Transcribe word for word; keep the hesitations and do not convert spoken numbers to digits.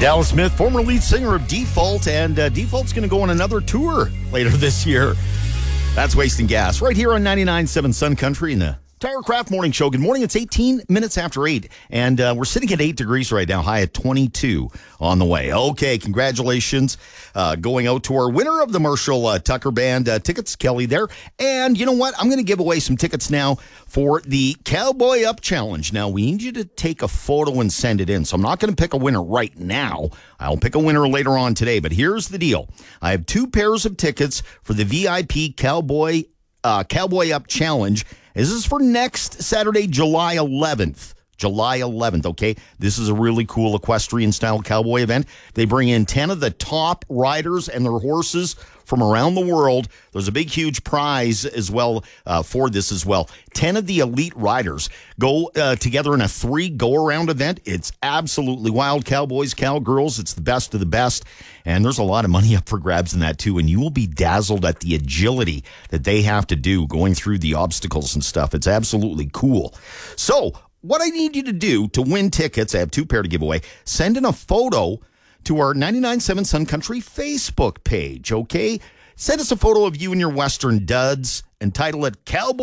Dallas Smith, former lead singer of Default, and uh, Default's going to go on another tour later this year. That's Wasting Gas right here on ninety-nine point seven Sun Country in the TireCraft Morning Show. Good morning. It's eighteen minutes after eight, and uh, we're sitting at eight degrees right now, high at twenty-two on the way. Okay, congratulations uh, going out to our winner of the Marshall uh, Tucker Band uh, tickets, Kelly there. And you know what? I'm going to give away some tickets now for the Cowboy Up Challenge. Now, we need you to take a photo and send it in, so I'm not going to pick a winner right now. I'll pick a winner later on today, but here's the deal. I have two pairs of tickets for the V I P Cowboy uh, Cowboy Up Challenge. This is for next Saturday, July eleventh. July eleventh, okay? This is a really cool equestrian-style cowboy event. They bring in ten of the top riders and their horses from around the world. There's a big, huge prize as well uh, for this as well. ten of the elite riders go uh, together in a three go-around event. It's absolutely wild. Cowboys, cowgirls, it's the best of the best. And there's a lot of money up for grabs in that, too. And you will be dazzled at the agility that they have to do going through the obstacles and stuff. It's absolutely cool. So what I need you to do to win tickets, I have two pair to give away, send in a photo to our ninety-nine point seven Sun Country Facebook page, okay? Send us a photo of you in your Western duds and title it Cowboy